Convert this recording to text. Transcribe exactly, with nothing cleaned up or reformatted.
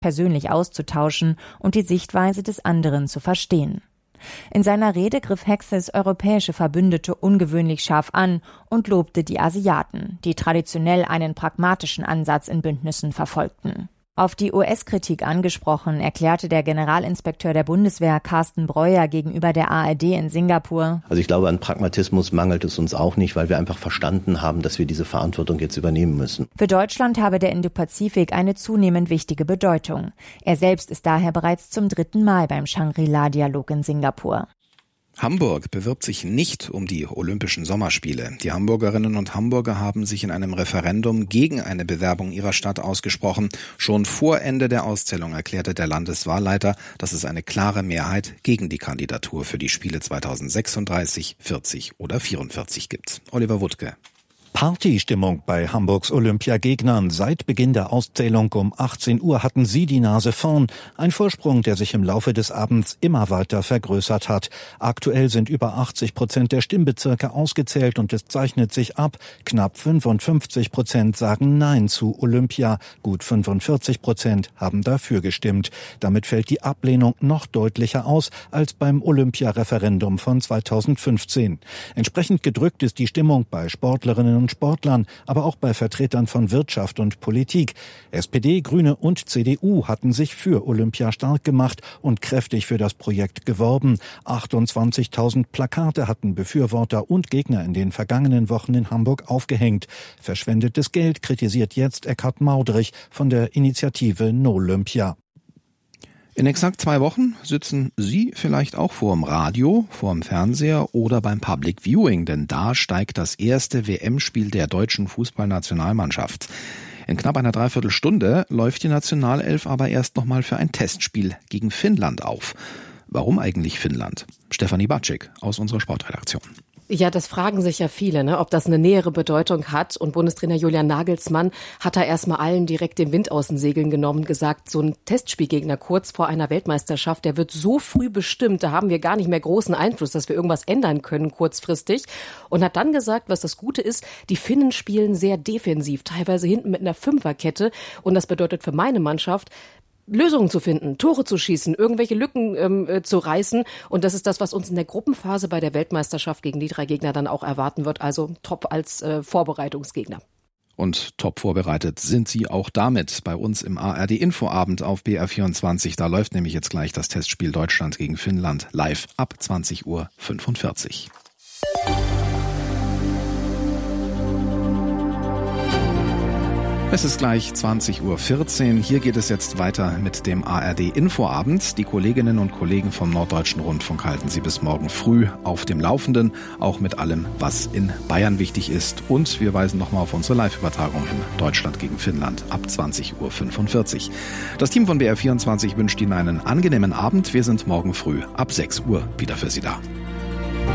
persönlich auszutauschen und die Sichtweise des anderen zu verstehen. In seiner Rede griff Hexes europäische Verbündete ungewöhnlich scharf an und lobte die Asiaten, die traditionell einen pragmatischen Ansatz in Bündnissen verfolgten. Auf die U S-Kritik angesprochen, erklärte der Generalinspekteur der Bundeswehr Carsten Breuer gegenüber der A R D in Singapur: Also ich glaube, an Pragmatismus mangelt es uns auch nicht, weil wir einfach verstanden haben, dass wir diese Verantwortung jetzt übernehmen müssen. Für Deutschland habe der Indopazifik eine zunehmend wichtige Bedeutung. Er selbst ist daher bereits zum dritten Mal beim Shangri-La-Dialog in Singapur. Hamburg bewirbt sich nicht um die Olympischen Sommerspiele. Die Hamburgerinnen und Hamburger haben sich in einem Referendum gegen eine Bewerbung ihrer Stadt ausgesprochen. Schon vor Ende der Auszählung erklärte der Landeswahlleiter, dass es eine klare Mehrheit gegen die Kandidatur für die Spiele zweitausendsechsunddreißig, vierzig oder vierundvierzig gibt. Oliver Wuttke. Partystimmung bei Hamburgs Olympiagegnern. Seit Beginn der Auszählung um achtzehn Uhr hatten sie die Nase vorn. Ein Vorsprung, der sich im Laufe des Abends immer weiter vergrößert hat. Aktuell sind über achtzig Prozent der Stimmbezirke ausgezählt und es zeichnet sich ab. Knapp fünfundfünfzig Prozent sagen Nein zu Olympia. Gut fünfundvierzig Prozent haben dafür gestimmt. Damit fällt die Ablehnung noch deutlicher aus als beim Olympiareferendum von zweitausendfünfzehn. Entsprechend gedrückt ist die Stimmung bei Sportlerinnen und Sportlern, aber auch bei Vertretern von Wirtschaft und Politik. S P D, Grüne und C D U hatten sich für Olympia stark gemacht und kräftig für das Projekt geworben. achtundzwanzigtausend Plakate hatten Befürworter und Gegner in den vergangenen Wochen in Hamburg aufgehängt. Verschwendetes Geld kritisiert jetzt Eckhard Maudrich von der Initiative No Olympia. In exakt zwei Wochen sitzen Sie vielleicht auch vorm Radio, vorm Fernseher oder beim Public Viewing, denn da steigt das erste W M-Spiel der deutschen Fußballnationalmannschaft. In knapp einer Dreiviertelstunde läuft die Nationalelf aber erst nochmal für ein Testspiel gegen Finnland auf. Warum eigentlich Finnland? Stefanie Batschik aus unserer Sportredaktion. Ja, das fragen sich ja viele, ne, ob das eine nähere Bedeutung hat. Und Bundestrainer Julian Nagelsmann hat da erstmal allen direkt den Wind aus den Segeln genommen, gesagt, so ein Testspielgegner kurz vor einer Weltmeisterschaft, der wird so früh bestimmt, da haben wir gar nicht mehr großen Einfluss, dass wir irgendwas ändern können kurzfristig. Und hat dann gesagt, was das Gute ist, die Finnen spielen sehr defensiv, teilweise hinten mit einer Fünferkette. Und das bedeutet für meine Mannschaft, Lösungen zu finden, Tore zu schießen, irgendwelche Lücken ähm, äh, zu reißen. Und das ist das, was uns in der Gruppenphase bei der Weltmeisterschaft gegen die drei Gegner dann auch erwarten wird. Also top als äh, Vorbereitungsgegner. Und top vorbereitet sind sie auch damit bei uns im A R D-Infoabend auf B R vierundzwanzig. Da läuft nämlich jetzt gleich das Testspiel Deutschland gegen Finnland live ab zwanzig Uhr fünfundvierzig. Es ist gleich zwanzig Uhr vierzehn. Hier geht es jetzt weiter mit dem A R D-Infoabend. Die Kolleginnen und Kollegen vom Norddeutschen Rundfunk halten Sie bis morgen früh auf dem Laufenden, auch mit allem, was in Bayern wichtig ist. Und wir weisen nochmal auf unsere Live-Übertragung hin. Deutschland gegen Finnland ab zwanzig Uhr fünfundvierzig. Das Team von B R vierundzwanzig wünscht Ihnen einen angenehmen Abend. Wir sind morgen früh ab sechs Uhr wieder für Sie da.